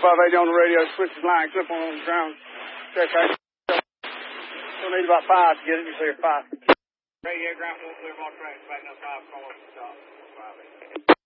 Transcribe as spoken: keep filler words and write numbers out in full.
five eighty on the radio, switch his line, clip on the ground. Check out. We'll need about five to get it. You clear five. Radio ground, full clear, ball track, back up five, call up the top. five eighty.